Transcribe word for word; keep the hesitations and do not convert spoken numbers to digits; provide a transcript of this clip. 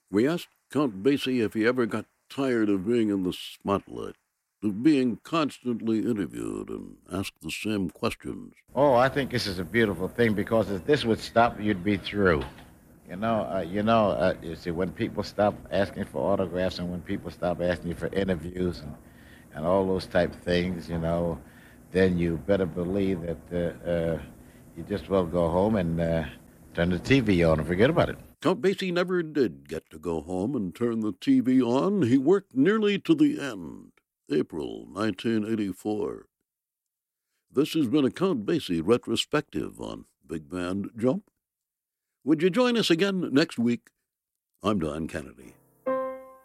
We asked Count Basie if he ever got tired of being in the spotlight, of being constantly interviewed and asked the same questions. Oh, I think this is a beautiful thing because if this would stop, you'd be through. You know, uh, you know, uh, you see, when people stop asking for autographs and when people stop asking you for interviews and, and all those type of things, you know, then you better believe that uh, uh, you just well go home and uh, turn the T V on and forget about it. Count Basie never did get to go home and turn the T V on. He worked nearly to the end. April nineteen eighty-four. This has been a Count Basie retrospective on Big Band Jump. Would you join us again next week? I'm Don Kennedy.